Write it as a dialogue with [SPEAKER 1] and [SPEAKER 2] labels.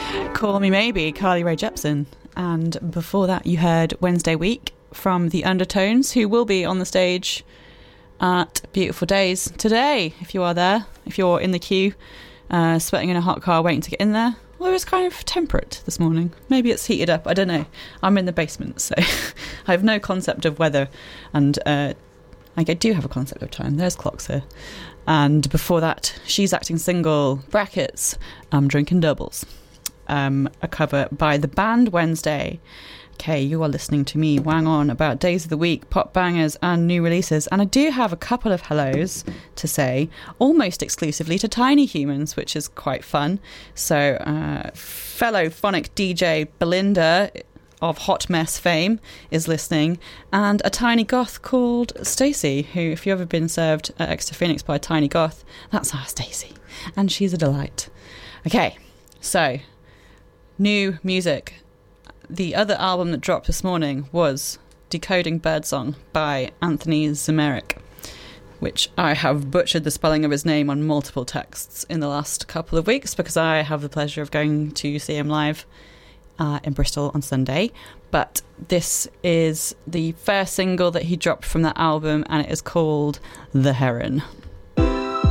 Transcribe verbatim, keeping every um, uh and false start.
[SPEAKER 1] Call Me Maybe, Carly Rae Jepsen. And before that, you heard Wednesday Week from the Undertones, who will be on the stage at Beautiful Days today, if you are there, if you're in the queue, uh, sweating in a hot car waiting to get in there. Well, it was kind of temperate this morning. Maybe it's heated up, I don't know. I'm in the basement, so I have no concept of weather, and uh, I do have a concept of time. There's clocks here. And before that, She's Acting Single, brackets, I'm Drinking Doubles. Um, a cover by the band Wednesday. Okay, you are listening to me wang on about days of the week, pop bangers and new releases, and I do have a couple of hellos to say, almost exclusively to Tiny Humans, which is quite fun. So uh, fellow phonic D J Belinda of Hot Mess fame is listening, and a tiny goth called Stacey, who, if you've ever been served at Exeter Phoenix by a tiny goth, that's our Stacey, and she's a delight. Okay, so new music. The other album that dropped this morning was Decoding Birdsong by Anthony Zemeric, which I have butchered the spelling of his name on multiple texts in the last couple of weeks because I have the pleasure of going to see him live uh, in Bristol on Sunday. But this is the first single that he dropped from that album, and it is called The Heron.